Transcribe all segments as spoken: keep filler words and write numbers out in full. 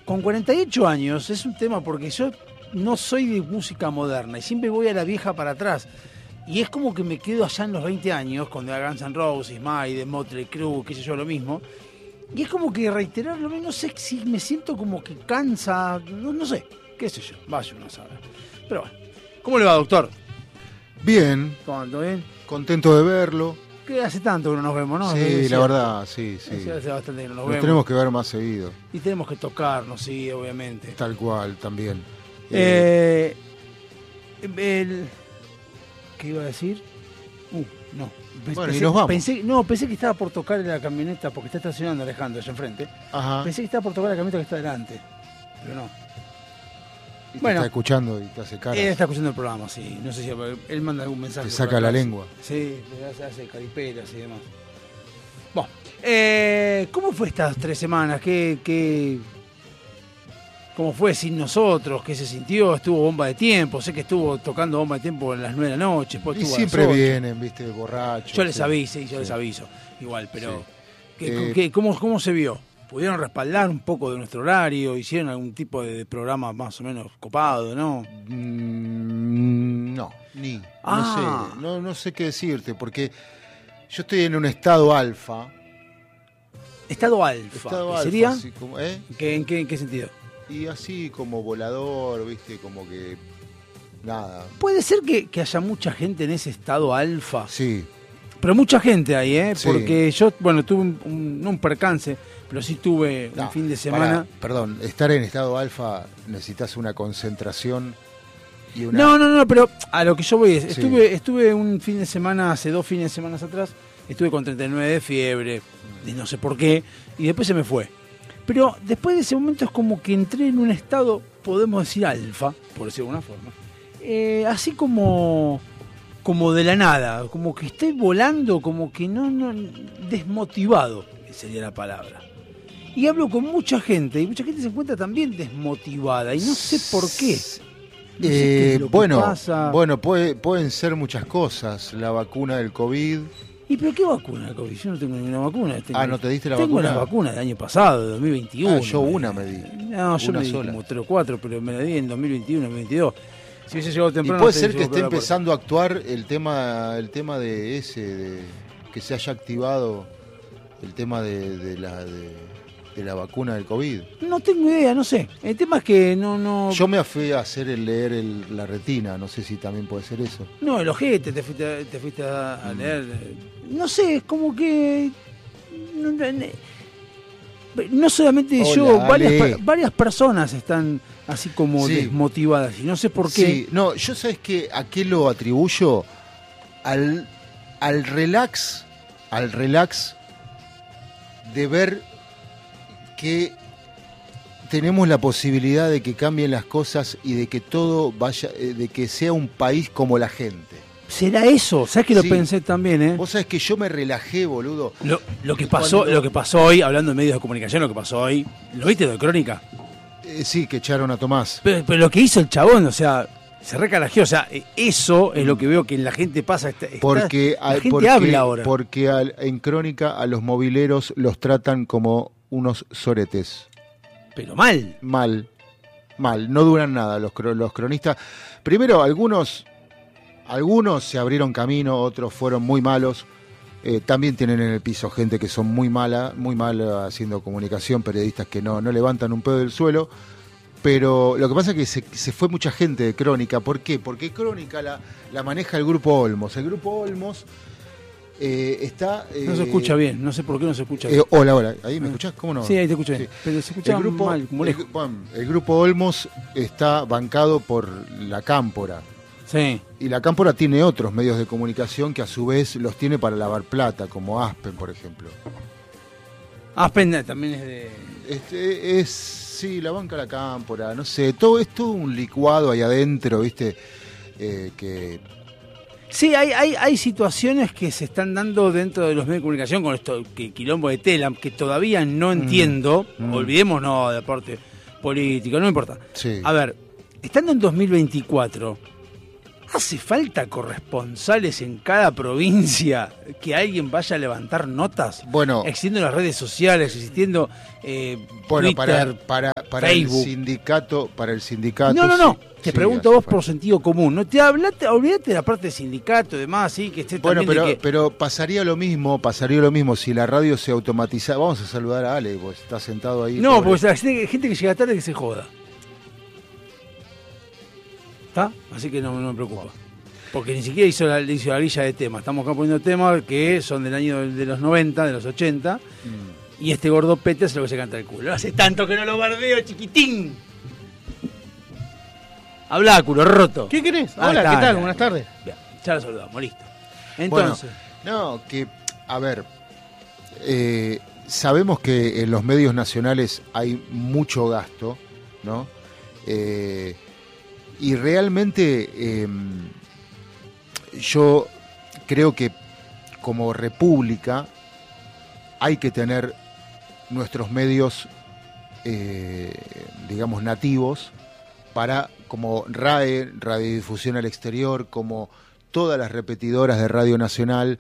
con cuarenta y ocho años es un tema porque yo no soy de música moderna y siempre voy a la vieja para atrás. Y es como que me quedo allá en los veinte años, cuando era Guns N' Roses, Maiden, Motley Crue, qué sé yo, lo mismo. Y es como que reiterar lo mismo, no sé si me siento como que cansa, no, no sé, qué sé yo, vaya uno a saber. Pero bueno, ¿cómo le va, doctor? Bien. ¿Todo bien? Contento de verlo. Que hace tanto que no nos vemos, ¿no? Sí, Desde la siempre. verdad, sí, sí. Hace, hace bastante que no nos, Nos vemos. tenemos que ver más seguido. Y tenemos que tocarnos, sí, obviamente. Tal cual, también. Eh, el, ¿Qué iba a decir? Uh, no. Bueno, pensé, y nos vamos. Pensé, no, pensé que estaba por tocar la camioneta, porque está estacionando Alejandro allá enfrente. Ajá. Pensé que estaba por tocar la camioneta que está delante, pero no. Y te Bueno. está escuchando y te hace caras. Él está escuchando el programa, sí. No sé si él manda algún mensaje. Te por saca acá, la sí. lengua. Sí, hace, hace caripelas y demás. Bueno, eh, ¿cómo fue estas tres semanas? ¿Qué, qué, ¿Cómo fue sin nosotros? ¿Qué se sintió? ¿Estuvo bomba de tiempo? Sé que estuvo tocando bomba de tiempo a las nueve de la noche. Después Y estuvo a siempre las ocho. vienen, viste, borrachos. Yo les sí. aviso, sí, yo Sí. les aviso. Igual, pero Sí. ¿qué, Eh, qué- cómo, ¿cómo se vio? ¿Pudieron respaldar un poco de nuestro horario? ¿Hicieron algún tipo de programa más o menos copado, no? Mm, no, ni. Ah. No sé, no, no sé qué decirte, porque yo estoy en un estado alfa. Estado alfa. Estado ¿qué alfa, sería? así como, ¿eh? ¿Qué, en, qué, ¿En qué sentido? Y así como volador, viste, como que nada. Puede ser que, que haya mucha gente en ese estado alfa. Sí, Pero mucha gente ahí, ¿eh? Sí. Porque yo, bueno, tuve un, un- no un percance, pero sí tuve no, un fin de semana. pará, perdón, estar en estado alfa necesitas una concentración y una. No, no, no, pero a lo que yo voy es, Sí. estuve, estuve un fin de semana, hace dos fines de semana atrás, estuve con treinta y nueve de fiebre, de no sé por qué, y después se me fue. Pero después de ese momento es como que entré en un estado, podemos decir alfa, por decirlo de alguna forma, eh, así como, como de la nada, como que estoy volando, como que no, no, desmotivado, sería la palabra. Y hablo con mucha gente, y mucha gente se encuentra también desmotivada, y no sé por qué. No sé qué Eh, es lo que bueno, pasa. bueno puede, pueden ser muchas cosas. La vacuna del COVID. ¿Y pero qué vacuna, COVID? Yo no tengo ninguna vacuna. Tengo, Ah, ¿no te diste la tengo vacuna? Tengo las vacunas del año pasado, de dos mil veintiuno. Ah, yo una me di. No, yo Una me di sola. como tres o cuatro, pero me la di en dos mil veintiuno, dos mil veintidós. Si hubiese llegado Y temprano... puede se ser hubiese que esté golpeado la puerta. empezando a actuar el tema, el tema de ese, de, que se haya activado el tema de, de la de, de la vacuna del COVID. No tengo idea, no sé. El tema es que no... no Yo me fui a hacer el leer el- la retina, no sé si también puede ser eso. No, el ojete, te fuiste, te fuiste a, Mm. a leer. No sé, es como que... No, no- no solamente Hola, yo, varias, Ale. per- varias personas están así como Sí. desmotivadas. Y no sé por qué. Sí, no, yo sabes que a qué lo atribuyo al, al relax, al relax de ver que tenemos la posibilidad de que cambien las cosas y de que todo vaya, eh, de que sea un país como la gente. ¿Será eso? ¿Sabes que lo Sí. pensé también, eh? Vos sabés que yo me relajé, boludo. Lo, lo que Y pasó, cuando- lo que pasó hoy, hablando de medios de comunicación, lo que pasó hoy, ¿lo viste de Crónica? Eh, sí, que echaron a Tomás. Pero, pero lo que hizo el chabón, o sea, se recalajeó, o sea, eh, eso es lo que veo que la gente pasa, está- está- Porque, la al- gente porque, habla ahora. porque al- en Crónica a los mobileros los tratan como unos soretes. Pero mal. Mal, mal, no duran nada los, cro- los cronistas. Primero, algunos, algunos se abrieron camino, otros fueron muy malos. Eh, también tienen en el piso gente que son muy mala, muy mala haciendo comunicación, periodistas que no, no levantan un pedo del suelo. Pero lo que pasa es que se, se fue mucha gente de Crónica. ¿Por qué? Porque Crónica la, la maneja el Grupo Olmos. El Grupo Olmos eh, está... eh, No se escucha bien, no sé por qué no se escucha eh, bien. hola, hola, ¿ahí me escuchás? ¿Cómo no? Sí, ahí te escucho bien. Sí. Pero se escucha El grupo, mal, como el, lejos. bueno, el Grupo Olmos está bancado por la Cámpora. Sí. Y la Cámpora tiene otros medios de comunicación que a su vez los tiene para lavar plata, como Aspen, por ejemplo. Aspen también es de... Este, es, sí, la banca la Cámpora, no sé, todo es todo un licuado ahí adentro, ¿viste? Eh, que Sí, hay, hay, hay situaciones que se están dando dentro de los medios de comunicación con esto, que quilombo de tela, que todavía no entiendo, mm. olvidémonos de parte política, no me importa. sí. A ver, estando en dos mil veinticuatro, ¿Hace falta corresponsales en cada provincia que alguien vaya a levantar notas? Bueno, existiendo las redes sociales, existiendo eh, bueno, Twitter, para, para, para el Facebook. sindicato, para el sindicato. No, no, no. Sí, te sí, pregunto vos falta. por sentido común. No te hablate, olvídate de la parte de sindicato y demás, sí, que esté Bueno, también pero, de que... pero pasaría lo mismo, pasaría lo mismo si la radio se automatizara. Vamos a saludar a Ale, pues está sentado ahí. No, pobre. porque la gente, gente que llega tarde que se joda. ¿Está? Así que no, no me preocupa. Porque ni siquiera hizo la, hizo la lista de temas. Estamos acá poniendo temas que son del año de los noventa, de los ochenta. Mm. Y este gordo pete es lo que se canta el culo. Hace tanto que no lo bardeo, chiquitín. Habla, culo roto. ¿Qué querés? Ah, Hola, está, ¿qué tal? ya. Buenas tardes. Bien, ya lo saludamos, listo. Entonces, bueno, no, que, a ver, eh, sabemos que en los medios nacionales hay mucho gasto, ¿no? Eh, y realmente eh, yo creo que como república hay que tener nuestros medios, eh, digamos, nativos, para, como RAE, Radiodifusión al Exterior, como todas las repetidoras de Radio Nacional.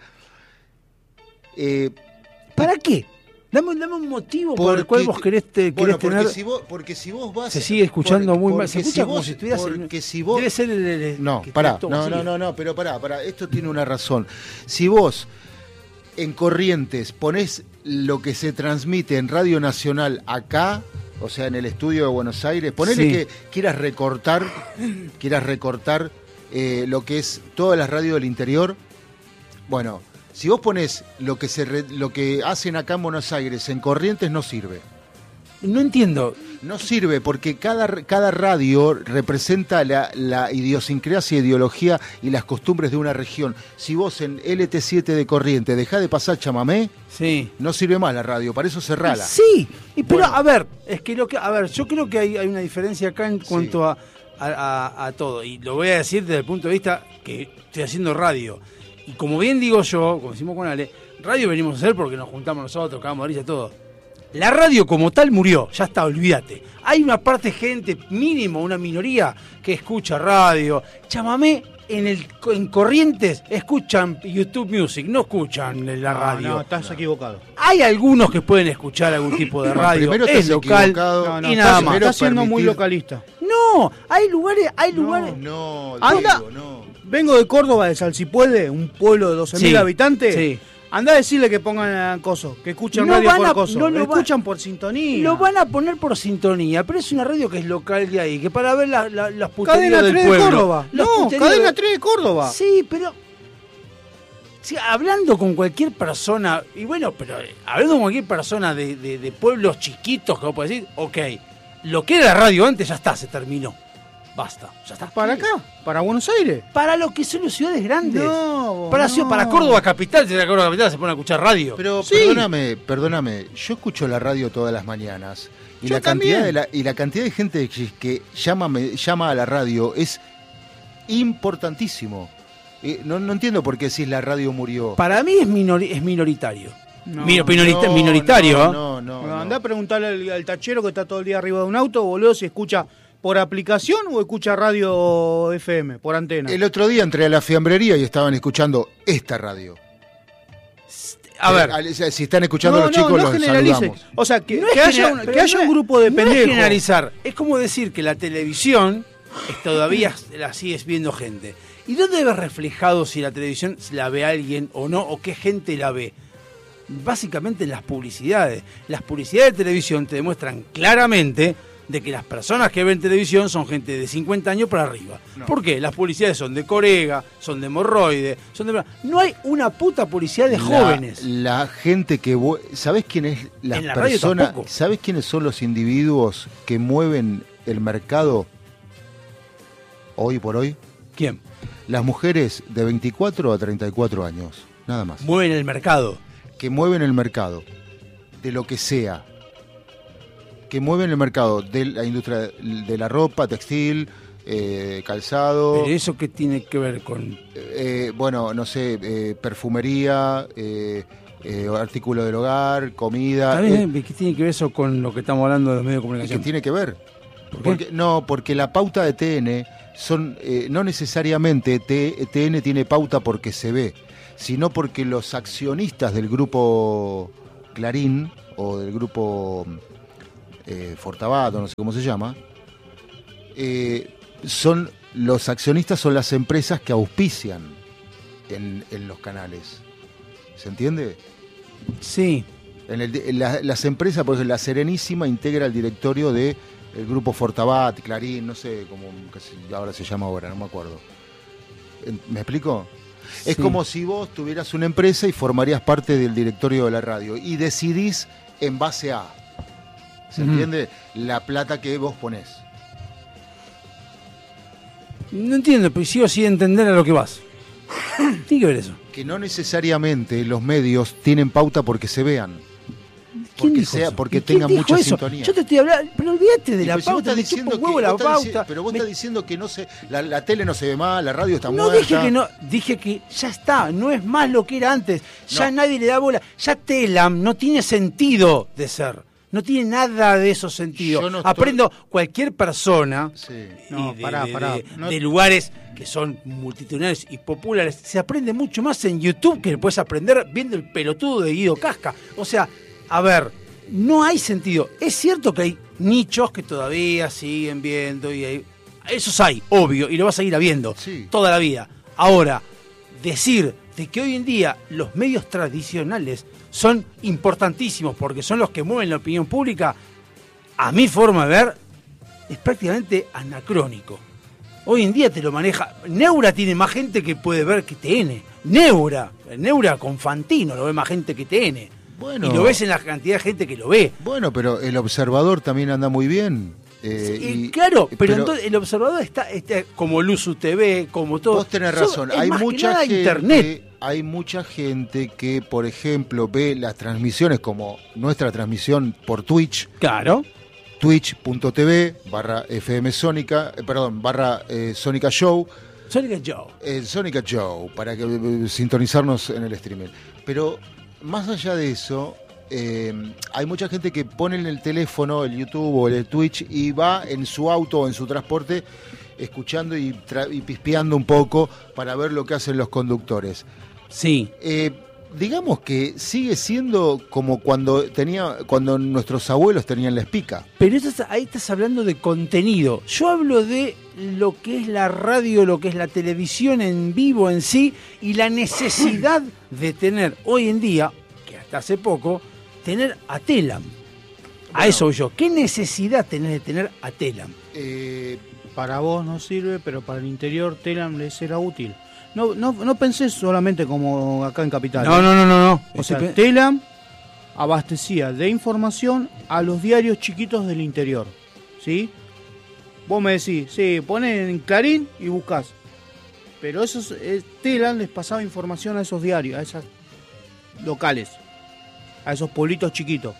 Eh, ¿para qué? Dame, dame un motivo por el cual vos querés, te, bueno, querés porque tener... Si vos, porque si vos vas... Se sigue escuchando por, muy mal. Se escucha si como vos, si estuvieras... Porque si vos... Debe ser el... el no, que pará, todo, no, sí. no, no, no, pero pará, pará, esto tiene una razón. Si vos en Corrientes ponés lo que se transmite en Radio Nacional acá, o sea, en el estudio de Buenos Aires, ponele Sí. que quieras recortar, quieras recortar eh, lo que es todas las radios del interior, bueno, si vos ponés lo que se re, lo que hacen acá en Buenos Aires en Corrientes, no sirve. No entiendo. No sirve porque cada, cada radio representa la, la idiosincrasia, ideología y las costumbres de una región. Si vos en L T siete de Corrientes dejás de pasar chamamé, Sí. no sirve más la radio, para eso cerrala. Sí, y pero Bueno. a ver, es que lo que, a ver, yo creo que hay, hay una diferencia acá en cuanto Sí. a, a, a- a todo, y lo voy a decir desde el punto de vista que estoy haciendo radio. Y como bien digo yo, como decimos con Ale, radio venimos a hacer porque nos juntamos nosotros, cagamos de risa, todo. La radio como tal murió, ya está, olvídate. Hay una parte gente, mínimo, una minoría, que escucha radio. Chamamé, en el en Corrientes escuchan YouTube Music, no escuchan la radio. No, no, estás equivocado. Hay algunos que pueden escuchar algún tipo de No, radio, primero es estás local equivocado. No, no, y nada estás, más. estás siendo Permitir- muy localista. No, hay lugares, hay No, lugares. No, Anda. Diego, no. Vengo de Córdoba, de Salsipuede, un pueblo de doce mil Sí, habitantes. sí. Andá a decirle que pongan coso, que escuchen No radio van por a- coso. no lo lo va- escuchan por sintonía. Lo van a poner por sintonía, pero es una radio que es local de ahí, que para ver la, la, las puterías Cadena del tres de pueblo. Córdoba. las No, puterías Cadena de- tres de Córdoba. Sí, pero sí, hablando con cualquier persona, y bueno, pero eh, hablando con cualquier persona de, de, de pueblos chiquitos, que vos podés decir, ok, lo que era la radio antes ya está, se terminó. Basta, ya está. ¿Para acá? ¿Para Buenos Aires? Para lo que son las ciudades grandes. No, para, no. ciudad- para Córdoba capital, si la Córdoba capital se pone a escuchar radio. Pero Sí. perdóname, perdóname, yo escucho la radio todas las mañanas y Yo la cantidad también. de la y la cantidad de gente que, que llama me- llama a la radio es importantísimo. Eh, no, no entiendo por qué decís la radio murió. Para mí es, minori- es minoritario. No, Mi- minorita- No, minoritario. No, ¿eh? no, no, Bueno, no. andá a preguntarle al, al tachero que está todo el día arriba de un auto, boludo, si escucha por aplicación o escucha radio F M, por antena. El otro día entré a la fiambrería y estaban escuchando esta radio. A ver, Eh, si están escuchando no, los chicos, no, no los generalice. saludamos. O sea, que, no es que haya, genera- un, pero que haya no un es- grupo de no es pendejos. generalizar. Es como decir que la televisión es todavía la sigues viendo gente. ¿Y dónde ves reflejado si la televisión la ve alguien o no? ¿O qué gente la ve? Básicamente en las publicidades. Las publicidades de televisión te demuestran claramente de que las personas que ven televisión son gente de cincuenta años para arriba. No. ¿Por qué? Las publicidades son de corega, son de hemorroide, son de... No hay una puta publicidad de La- jóvenes. La, gente que... vu- ¿Sabés quién es la En la radio persona? tampoco. ¿Sabés quiénes son los individuos que mueven el mercado hoy por hoy? ¿Quién? Las mujeres de veinticuatro a treinta y cuatro años, nada más. Mueven el mercado. Que mueven el mercado, de lo que sea. Que mueven el mercado de la industria de la ropa, textil, eh, calzado, ¿Pero eso qué tiene que ver con...? eh, bueno, no sé, eh, perfumería, eh, eh, artículo del hogar, comida. ¿Está eh, bien? ¿Qué tiene que ver eso con lo que estamos hablando de los medios de ¿Qué comunicación? tiene que ver? ¿Por qué? Porque, no, porque la pauta de T N son eh, no necesariamente T N tiene pauta porque se ve, sino porque los accionistas del grupo Clarín o del grupo eh, Fortabat, no sé cómo se llama, eh, son los accionistas son las empresas que auspician en, en los canales. ¿Se entiende? Sí. En el, en la, las empresas, por ejemplo, la Serenísima integra el directorio de el grupo Fortabat, Clarín, no sé cómo ahora se llama ahora, no me acuerdo. ¿Me explico? Sí. Es como si vos tuvieras una empresa y formarías parte del directorio de la radio y decidís en base a, ¿se uh-huh. entiende? La plata que vos ponés. No entiendo, pero sigo sin entender a lo que vas. Tiene que ver eso. Que no necesariamente los medios tienen pauta porque se vean. Porque sea, porque tengan mucha eso? sintonía. Yo te estoy hablando, pero olvídate de la si pauta, de chupa huevo la pauta. Dici- pero vos me... estás diciendo que no se, la, la tele no se ve más, la radio está no muerta. Dije que no, dije que ya está, no es más lo que era antes. Ya no. Nadie le da bola. Ya Telam no tiene sentido de ser. No tiene nada de esos sentidos. No estoy... Aprendo cualquier persona sí. no, de, pará, de, pará. De, no... de lugares que son multitudinarios y populares. Se aprende mucho más en YouTube que puedes aprender viendo el pelotudo de Guido Casca. O sea, a ver, no hay sentido. Es cierto que hay nichos que todavía siguen viendo y hay... esos hay, obvio, y lo vas a seguir habiendo sí. toda la vida. Ahora, decir de que hoy en día los medios tradicionales son importantísimos porque son los que mueven la opinión pública, a mi forma de ver, es prácticamente anacrónico. Hoy en día te lo maneja... Neura tiene más gente que puede ver que T N. Neura, Neura con Fantino lo ve más gente que T N. Bueno, y lo ves en la cantidad de gente que lo ve. Bueno, pero El Observador también anda muy bien. Eh, sí, y, claro, pero, pero entonces El Observador está, está como Luzu T V, como todo. Vos tenés razón, Son, hay mucha gente, internet. Hay mucha gente que, por ejemplo, ve las transmisiones como nuestra transmisión por Twitch. Claro. Twitch.tv barra FM Sónica, eh, perdón, barra eh, Sónica Show. Sónica Show. Eh, Sónica Show, para que eh, sintonizarnos en el streaming. Pero más allá de eso, eh, hay mucha gente que pone en el teléfono, el YouTube o el Twitch y va en su auto o en su transporte escuchando y, tra- y pispeando un poco para ver lo que hacen los conductores. Sí. Eh, digamos que sigue siendo como cuando tenía, cuando nuestros abuelos tenían la espica. Pero estás, ahí estás hablando de contenido. Yo hablo de lo que es la radio, lo que es la televisión en vivo en sí y la necesidad de tener hoy en día, que hasta hace poco, tener a Telam. Bueno, a eso voy yo. ¿Qué necesidad tenés de tener a Telam? Eh, para vos no sirve, pero para el interior Telam les era útil. No, no, no pensé solamente como acá en Capital. No, ¿eh? no, no, no, no. O sea, Telam abastecía de información a los diarios chiquitos del interior, ¿sí? Vos me decís, sí, ponés en Clarín y buscás. Pero esos eh, Telam les pasaba información a esos diarios, a esas locales, a esos pueblitos chiquitos.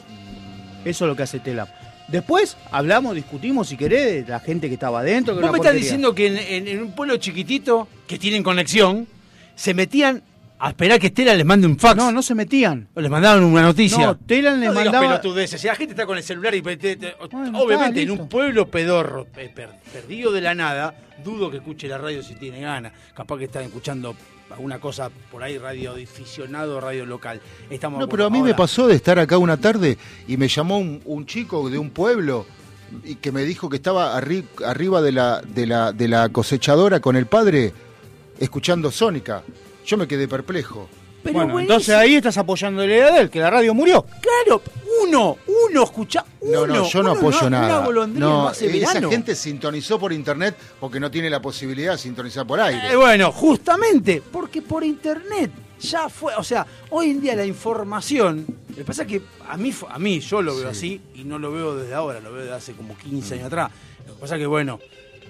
Eso es lo que hace Telam. Después hablamos, discutimos, si querés, de la gente que estaba adentro. Vos me estás diciendo que en, en, en un pueblo chiquitito, que tienen conexión, se metían a esperar que Telam les mande un fax. No, no se metían. O les mandaban una noticia. No, Telam les no mandaba... No pelotudeces, si la gente está con el celular y... Te, te, bueno, obviamente está, en un pueblo pedorro, per, perdido de la nada, dudo que escuche la radio si tiene ganas. Capaz que están escuchando alguna cosa por ahí, radio aficionado, radio local. Estamos no, pero a mí ahora. me pasó de estar acá una tarde y me llamó un, un chico de un pueblo y que me dijo que estaba arri- arriba de la, de, la, de la cosechadora con el padre escuchando Sónica. Yo me quedé perplejo. Pero bueno, buenísimo. Entonces ahí estás apoyando la idea de él, que la radio murió. Claro, uno, uno escucha, uno. No, no, yo no apoyo no, nada. No, esa gente sintonizó por internet porque no tiene la posibilidad de sintonizar por aire. Eh, bueno, justamente, porque por internet ya fue, o sea, hoy en día la información, lo que pasa es que a mí, a mí yo lo veo sí. así y no lo veo desde ahora, lo veo desde hace como quince años atrás. Lo que pasa es que, bueno,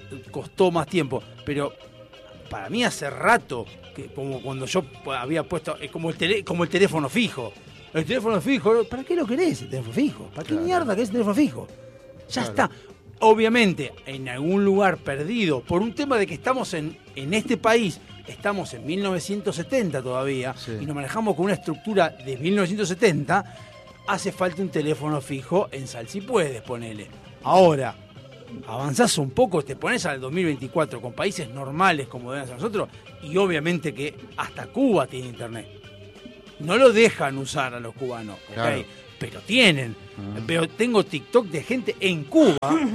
costó más tiempo, pero para mí hace rato, que como cuando yo había puesto, es como el, tele, como el teléfono fijo. El teléfono fijo, ¿para qué lo querés el teléfono fijo? ¿Para qué claro. mierda querés el teléfono fijo? Ya claro. está. Obviamente, en algún lugar perdido, por un tema de que estamos en, en este país, estamos en mil novecientos setenta todavía, sí. y nos manejamos con una estructura de mil novecientos setenta, hace falta un teléfono fijo en Sal si puedes, ponele. Ahora, avanzás un poco, te pones al dos mil veinticuatro con países normales como deben ser nosotros, y obviamente que hasta Cuba tiene internet. No lo dejan usar a los cubanos, ¿okay? Claro. Pero tienen. Ah. Pero tengo TikTok de gente en Cuba,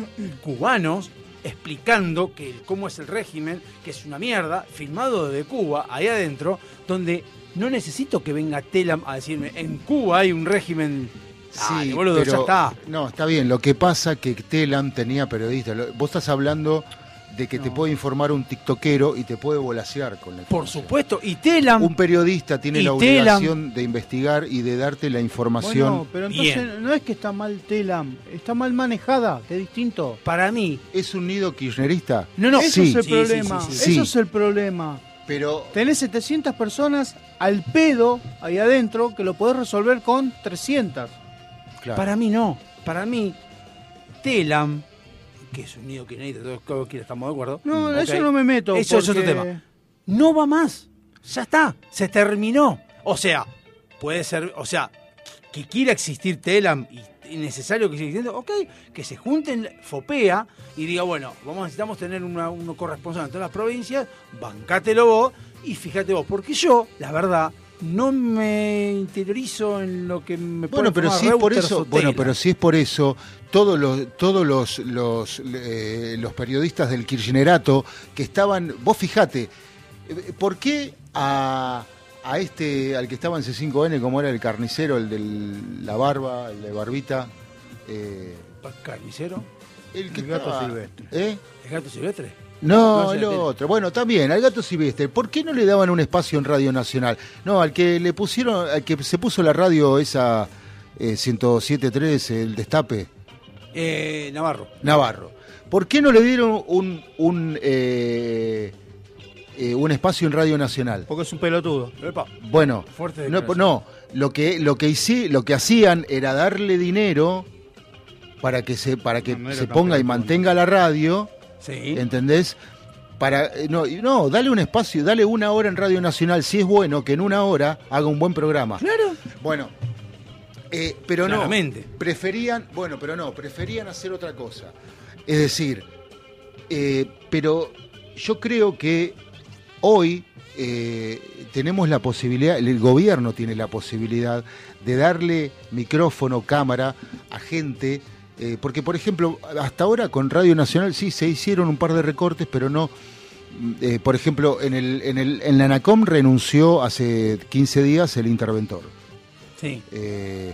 cubanos, explicando que cómo es el régimen, que es una mierda, filmado desde Cuba, ahí adentro, donde no necesito que venga Telam a decirme, en Cuba hay un régimen. Dale, Sí, boludo, pero ya está. no, está bien. Lo que pasa que Telam tenía periodistas. Lo- Vos estás hablando de que te No. puede informar un tiktokero y te puede volasear con la Por información. supuesto, y Telam. Un periodista tiene Y la Telam- obligación de investigar y de darte la información. Bueno, pero entonces Bien. no es que está mal Telam, está mal manejada, que es distinto. Para mí, ¿Es un nido kirchnerista? no, no, Eso sí, es el sí, problema, sí, sí, sí. eso es el problema. Pero Tenés setecientas personas al pedo ahí adentro que lo podés resolver con trescientas. claro, para mí no. Para mí, Telam, que es un nido kirchnerista, todos todos estamos de acuerdo. No, Ok. eso no me meto. Eso es otro porque- tema. No va más. Ya está. Se terminó. O sea, puede ser, o sea, que quiera existir Telam y es necesario que siga existiendo, ok, que se junten FOPEA y diga, bueno, vamos, necesitamos tener una, uno corresponsal en todas las provincias, bancátelo vos y fíjate vos, porque yo, la verdad, no me interiorizo en lo que me puede bueno, pero informar si es por Reuters eso, o bueno, Telam. pero si es por eso, todos los todos los los, eh, los periodistas del kirchnerato que estaban, vos fijate, eh, ¿por qué a a este al que estaba en C cinco N como era el carnicero, el de la barba, el de barbita, eh, ¿Carnicero? el que El gato estaba- silvestre. ¿eh? ¿El gato silvestre? No, No, el ese es otro. Bueno, también, al gato silvestre. ¿Por qué no le daban un espacio en Radio Nacional? No, al que le pusieron, al que se puso la radio esa eh, ciento siete punto tres, el Destape, Eh, Navarro. Navarro. ¿Por qué no le dieron un un, eh, eh, un espacio en Radio Nacional? Porque es un pelotudo. Epa, Bueno, fuerte no, declaración. no, lo que lo que hici- lo que hacían era darle dinero para que se para que No, no era se tan ponga y pelotudo. mantenga la radio. Sí. ¿Entendés? Para, eh, no, y no, dale un espacio, dale una hora en Radio Nacional, si es bueno que en una hora haga un buen programa. Claro. Bueno, eh, pero Claramente. no, preferían, bueno, pero no, preferían hacer otra cosa. Es decir, eh, pero yo creo que hoy eh, tenemos la posibilidad, el gobierno tiene la posibilidad de darle micrófono, cámara a gente. Eh, porque, por ejemplo, hasta ahora con Radio Nacional sí se hicieron un par de recortes, pero no. Eh, por ejemplo, en el, en el en la ANACOM renunció hace quince días el interventor. Sí. Eh,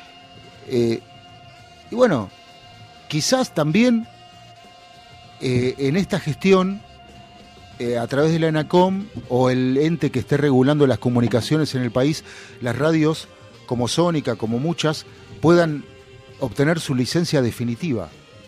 eh, y bueno, quizás también eh, en esta gestión, eh, a través de la ANACOM o el ente que esté regulando las comunicaciones en el país, las radios como Sónica, como muchas, puedan obtener su licencia definitiva.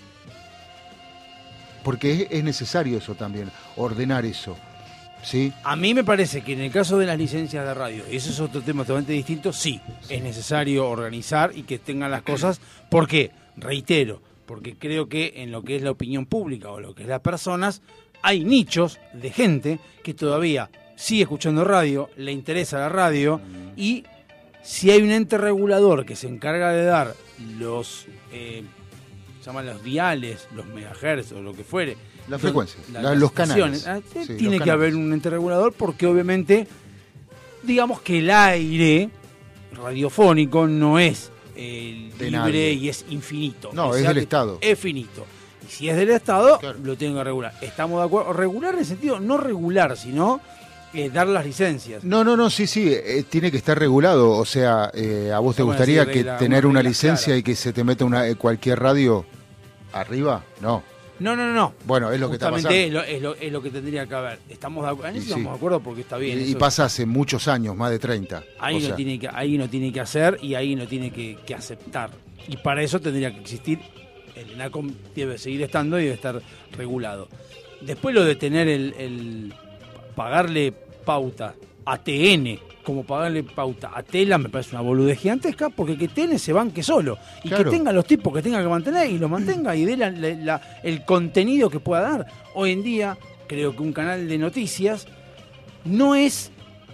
Porque es, es necesario eso también, ordenar eso. ¿Sí? A mí me parece que en el caso de las licencias de radio, y eso es otro tema totalmente distinto, sí, es necesario organizar y que tengan las cosas. ¿Por qué? Reitero, porque creo que en lo que es la opinión pública o lo que es las personas, hay nichos de gente que todavía sigue escuchando radio, le interesa la radio, y si hay un ente regulador que se encarga de dar los, eh, se llaman los diales, los megahertz o lo que fuere, La los- frecuencia, la- la- las los canales. estaciones, ah, Sí, los tiene que canales. haber un ente regulador porque obviamente, digamos que el aire radiofónico no es eh, De libre nadie. y es infinito. No, O es sea del que Estado. Es finito. Y si es del Estado, Claro. lo tienen que regular. Estamos de acuerdo. Regular en el sentido, no regular, sino eh, dar las licencias. No, no, no, sí, sí, eh, tiene que estar regulado. O sea, eh, ¿a vos te Vamos a gustaría decir, que regla- tener unas una reglas licencia claras. y que se te meta una eh, cualquier radio arriba? No. No, no, no, no. Bueno, es lo que está Justamente pasando. es lo, es, lo, es lo que tendría que haber. Estamos de acuerdo. En Y eso sí. estamos de acuerdo porque está bien. Y, y eso- pasa hace muchos años, más de treinta. Ahí O no sea, tiene que, ahí no tiene que hacer y ahí no tiene que, que aceptar. Y para eso tendría que existir, el ENACOM debe seguir estando y debe estar regulado. Después lo de tener el, el pagarle pauta a T N, como pagarle pauta a Tela, me parece una boludez gigantesca, porque que T N se banque solo y Claro. que tenga los tipos que tenga que mantener y los mantenga y dé la- la- la- el contenido que pueda dar. Hoy en día, creo que un canal de noticias no es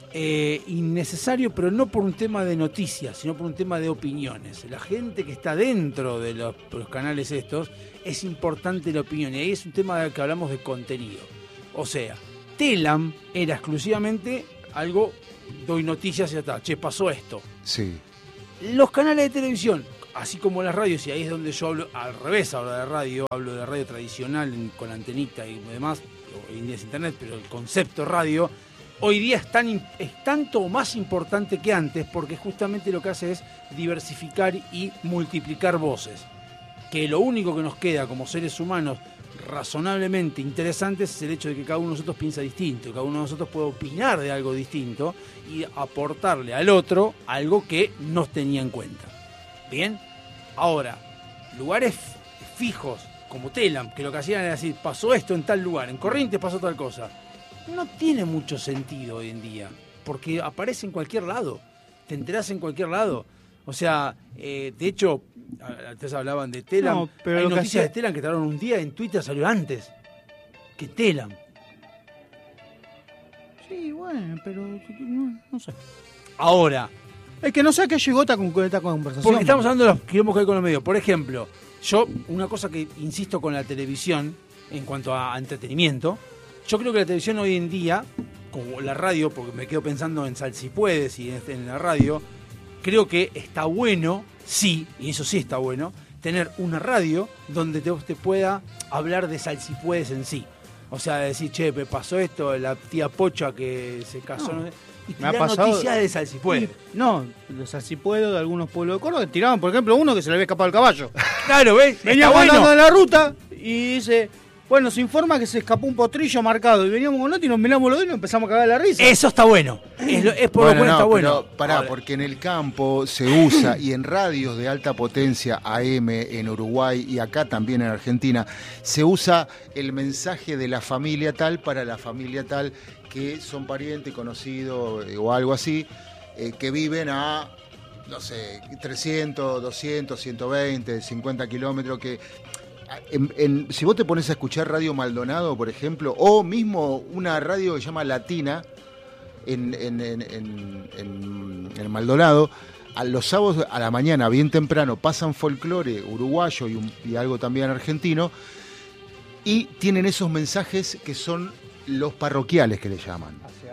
eh, innecesario, pero no por un tema de noticias, sino por un tema de opiniones. La gente que está dentro de los, los canales estos, es importante la opinión, y ahí es un tema de que hablamos de contenido. O sea, Telam era exclusivamente algo, doy noticias y ya está, che, pasó esto. Sí. Los canales de televisión, así como las radios, y ahí es donde yo hablo, al revés ahora de radio, hablo de radio tradicional en, con antenita y demás, hoy en día es internet, pero el concepto radio, hoy día es, tan, es tanto o más importante que antes, porque justamente lo que hace es diversificar y multiplicar voces. Que lo único que nos queda como seres humanos razonablemente interesantes es el hecho de que cada uno de nosotros piensa distinto, cada uno de nosotros puede opinar de algo distinto y aportarle al otro algo que no tenía en cuenta. Bien, ahora, lugares fijos como Telam, que lo que hacían era decir, pasó esto en tal lugar, en Corrientes pasó tal cosa, no tiene mucho sentido hoy en día, porque aparece en cualquier lado, te enterás en cualquier lado. O sea, eh, de hecho, antes hablaban de Telam, no, pero hay noticias hacía... de Telam que tardaron un día, en Twitter salió antes que Telam. Sí, bueno, pero no, no sé. Ahora, es que no sé a qué llegó esta, esta conversación. porque estamos hablando de los quilombos que hay con los medios. Por ejemplo, yo, una cosa que insisto con la televisión, en cuanto a entretenimiento, yo creo que la televisión hoy en día, como la radio, porque me quedo pensando en Sal Si Puedes y en, en la radio, creo que está bueno, sí, y eso sí está bueno, tener una radio donde te, te pueda hablar de Sal Si Puedes en sí. O sea, decir, che, me pasó esto, la tía Pocha que se casó, No, no, y me tirar ha pasado- noticias de Sal Si Puede. No, los Salsipuedos de algunos pueblos de Córdoba que tiraban, por ejemplo, uno que se le había escapado el caballo. Claro, ¿ves? Veníamos Está andando bueno. en la ruta y dice, bueno, se informa que se escapó un potrillo marcado. Y veníamos con otro y nos miramos los dos y nos empezamos a cagar de la risa. Eso está bueno. Es, lo- es por Bueno, lo cual no, está bueno. pero pará, Ahora, porque en el campo se usa y en radios de alta potencia A M en Uruguay y acá también en Argentina se usa el mensaje de la familia tal para la familia tal que son parientes, conocidos eh, o algo así, eh, que viven a, no sé, trescientos, doscientos, ciento veinte, cincuenta kilómetros, que En, en, si vos te pones a escuchar Radio Maldonado, por ejemplo, o mismo una radio que se llama Latina en, en, en, en, en, en Maldonado, a los sábados a la mañana, bien temprano, pasan folclore uruguayo y, un, y algo también argentino, y tienen esos mensajes que son los parroquiales, que le llaman.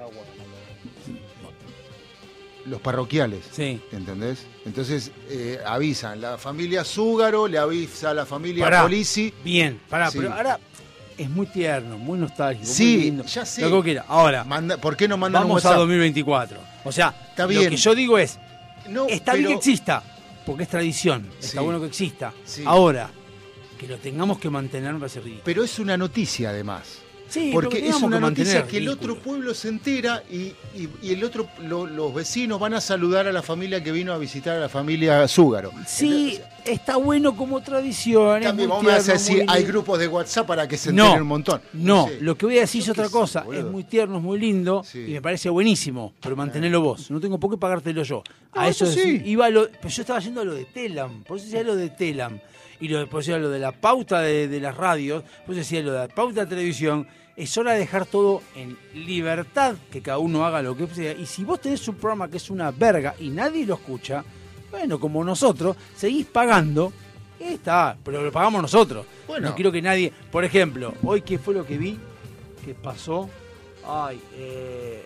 Los parroquiales. Sí. ¿Entendés? Entonces eh, avisan, la familia Zúgaro le avisa a la familia Pará. Polisi. Bien, pará, Sí. pero ahora es muy tierno, muy nostálgico. Sí, muy lindo, ya sé. Lo que vos quieras. Ahora, Manda, ¿por qué no mandan un vamos a WhatsApp? dos mil veinticuatro. O sea, Está lo bien. que yo digo es, No, está bien pero- que exista, porque es tradición. Sí. Está bueno que exista. Sí. Ahora, que lo tengamos que mantener me parece ridículo. Pero es una noticia además. Sí, pero Porque que es tengamos una que noticia mantener que el ridículo. otro pueblo se entera y, y, y el otro lo- los vecinos van a saludar a la familia que vino a visitar a la familia Zúgaro. Sí, está bueno como tradición. es También muy vos me vas a tierno, decir, muy hay lindo. grupos de WhatsApp para que se No, enteren un montón. No, sé. lo que voy a decir Yo es otra qué sé, cosa. boludo. Es muy tierno, es muy lindo Sí. y me parece buenísimo, pero mantenerlo vos. No tengo por qué pagártelo yo. No, A eso eso sí. sí. Iba a lo, pero yo estaba yendo a lo de Telam, por eso decía lo de Telam. Y lo, por eso decía lo de la pauta de, de las radios, por eso decía lo de la pauta de televisión. Es hora de dejar todo en libertad, que cada uno haga lo que sea. Y si vos tenés un programa que es una verga y nadie lo escucha, bueno, como nosotros, seguís pagando. Y está, pero lo pagamos nosotros. Bueno. No quiero que nadie... Por ejemplo, hoy, ¿qué fue lo que vi? ¿Qué pasó? Ay, eh...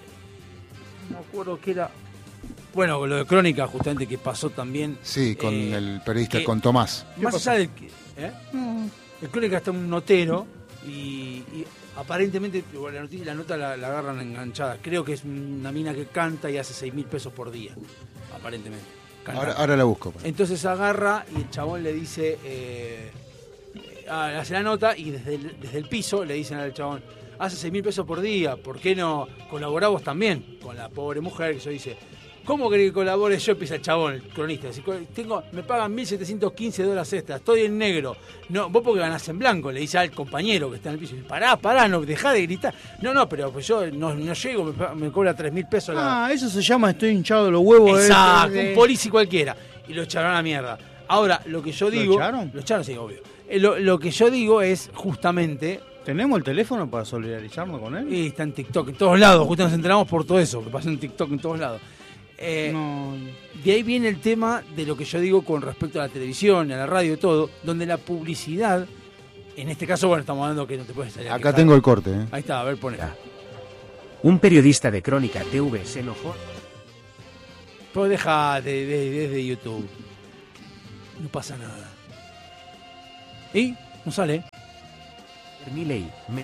no me acuerdo qué era... Bueno, lo de Crónica, justamente, que pasó también... Sí, con eh, el periodista, que- con Tomás. Más allá del... que- ¿eh? El Crónica está un notero y, y aparentemente bueno, la, noticia, la nota la, la agarran enganchada. Creo que es una mina que canta y hace seis mil pesos por día, aparentemente. Ahora, Cantando. ahora la busco. Entonces agarra y el chabón le dice, eh, eh, ah, hace la nota y desde el, desde el piso le dicen al chabón, hace seis mil pesos por día, ¿por qué no colaboramos también con la pobre mujer? Que yo dice, ¿cómo querés que colabore yo? Empieza el chabón, el cronista. Dice, tengo, me pagan mil setecientos quince dólares extra, estoy en negro. No, vos porque ganás en blanco, le dice al compañero que está en el piso. Pará, pará, no, dejá de gritar. No, no, pero pues yo no, no llego, me, pa- me cobra tres mil pesos la... Ah, eso se llama estoy hinchado de los huevos. Exacto, eh, un polici cualquiera. Y lo echaron a la mierda. Ahora, lo que yo ¿Lo digo... echaron? Lo echaron, sí, obvio. Eh, Lo, lo que yo digo es, justamente... ¿Tenemos el teléfono para solidarizarnos con él? Y está en TikTok, en todos lados. Justo nos enteramos por todo eso, que pasa en TikTok en todos lados. Eh, No. De ahí viene el tema de lo que yo digo con respecto a la televisión, a la radio y todo, donde la publicidad, en este caso, bueno, estamos hablando que no te puedes salir a Acá quejar. tengo el corte. ¿eh? Ahí está, a ver, pone. Un periodista de Crónica T V se enojó. Pero deja de, de- desde YouTube. No pasa nada. ¿Y? No sale. Milei, me-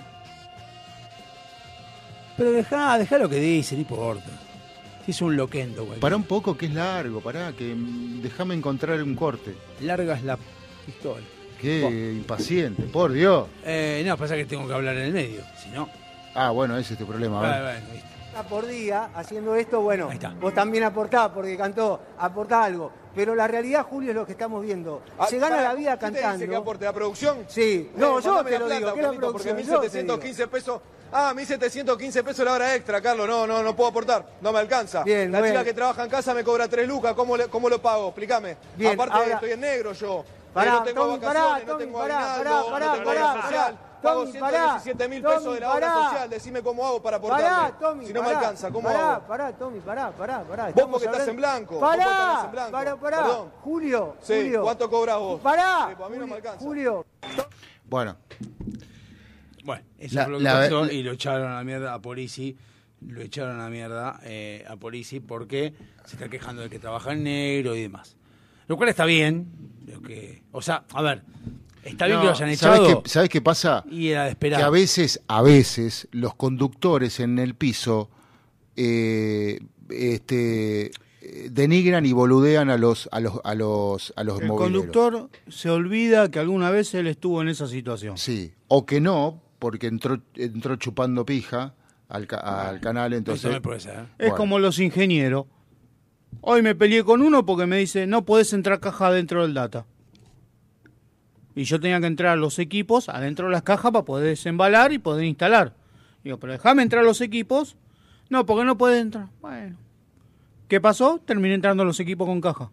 Pero deja, deja lo que dice, no importa. Si es un loquendo, güey. Pará un poco, que es largo, pará, que mm, déjame encontrar un corte. Largas la pistola. Qué Bueno. impaciente, por Dios. Eh, no, pasa que tengo que hablar en el medio. Si no. Ah, bueno, ese es tu problema. a ver. Bueno, bueno, ¿viste? Por día haciendo esto, bueno, Ahí está. vos también aportás porque cantó, aportá algo. Pero la realidad, Julio, es lo que estamos viendo. Se gana la vida ¿Quién te cantando. dice que aporte la producción? Sí, Eh, no, yo mandame te la lo plata, digo, que es la Carlito, porque producción. mil yo te setecientos digo. quince pesos. Ah, mil setecientos quince pesos la hora extra, Carlos. No, no, no puedo aportar. No me alcanza. Bien, la bueno. chica que trabaja en casa me cobra tres lucas. ¿Cómo, le- cómo lo pago? Explícame. Bien, Aparte, ahora- estoy en negro yo. Pará, Eh, no tengo Tommy, vacaciones, pará, no Tommy, tengo pará, aguinaldo, pará, no tengo pará, obra social. pará. Pago Tommy, ciento pará. diecisiete mil pesos Tommy, de la obra pará. social. Decime cómo hago para aportarle. Pará, Tommy, si no pará, me alcanza, ¿cómo pará, hago? Pará, Tommy, pará, pará, pará. Vos Estamos porque estás hablando- en blanco, vos porque Pará, estás en blanco. pará, pará. Perdón. Julio, Sí, Julio. ¿cuánto cobras vos? Pará, Sí, pues a mí no me alcanza. Julio. Bueno, Bueno, eso La- fue lo que la- pasó la- y lo echaron a la mierda a Polisi. Lo echaron a la mierda eh, a Polisi porque se está quejando de que trabaja en negro y demás. Lo cual está bien. Lo que, o sea, a ver, está bien no, que lo hayan ¿sabés echado qué, ¿sabés qué pasa? y era de esperar. Que a veces, a veces, los conductores en el piso eh, este, eh, denigran y boludean a los a los a los a los El mobileros. conductor se olvida que alguna vez él estuvo en esa situación. Sí, o que no, porque entró entró chupando pija al, ca- al canal, Eso entonces también puede ser. Es Bueno. como los ingenieros. Hoy me peleé con uno porque me dice, no podés entrar caja dentro del data. Y yo tenía que entrar a los equipos adentro de las cajas para poder desembalar y poder instalar. Digo, pero déjame entrar a los equipos. No, porque no puedes entrar. Bueno. ¿Qué pasó? Terminé entrando a los equipos con caja.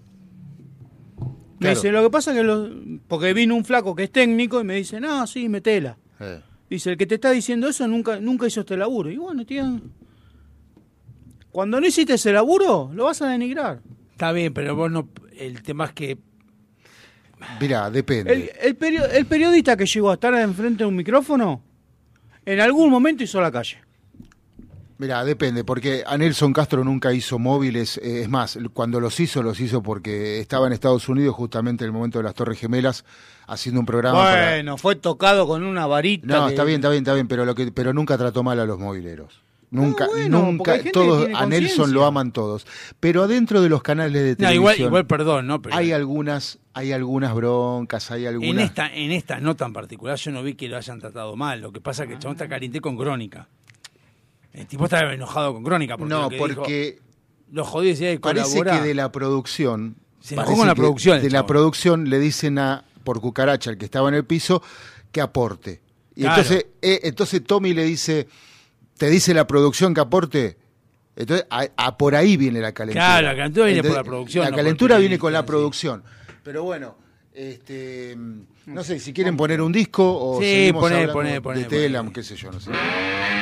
Me Claro. dice, lo que pasa es que los... Porque vino un flaco que es técnico y me dice, no, sí, metela. eh, Dice, el que te está diciendo eso nunca, nunca hizo este laburo. Y bueno, tío, cuando no hiciste ese laburo, lo vas a denigrar. Está bien, pero vos no. El tema es que. mirá, depende. El, el, perio- el periodista que llegó a estar enfrente de un micrófono, en algún momento hizo la calle. Mirá, depende, porque a Nelson Castro nunca hizo móviles, eh, es más, cuando los hizo, los hizo porque estaba en Estados Unidos justamente en el momento de las Torres Gemelas, haciendo un programa para... Bueno, fue tocado con una varita. No, que- está bien, está bien, está bien, pero lo que, pero nunca trató mal a los mobileros. Nunca, Ah, bueno, porque nunca, hay gente todos, que tiene a Nelson conciencia. lo aman todos. Pero adentro de los canales de No, televisión igual, igual, perdón, ¿no? Pero hay algunas, hay algunas broncas, hay algunas. en esta, en esta no tan particular, yo no vi que lo hayan tratado mal. Lo que pasa es que el chabón está caliente con Crónica. El tipo está enojado con Crónica. Porque no, lo que porque dijo, lo jodió y decía de parece colaborar. que de la producción, Se enojó parece con la que producción, el de la chabón. producción le dicen a por cucaracha, el que estaba en el piso, que aporte. Y Claro. entonces, eh, entonces Tommy le dice, ¿te dice la producción que aporte? Entonces, a, a por ahí viene la calentura. Claro, la calentura viene por Entonces, la producción, La no por el calentura viene con la periodista, sí. producción. Pero bueno, este, no sé, si quieren poner un disco o Sí, seguimos poné, hablando poné, poné, de Telam, poné. qué sé yo, no sé.